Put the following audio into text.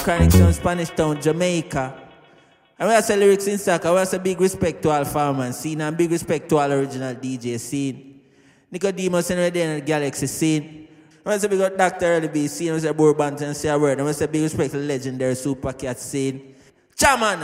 Chronic Town, Spanish Town, Jamaica. And we have some lyrics in stock. I want to say big respect to all farmers scene and big respect to all original DJ scene. Nicodemus and Redden and Galaxy scene. I want to say big up Dr. Early B scene. I want to say Bourbon and say a word. I want to say big respect to the legendary Super Cat scene. Chaman!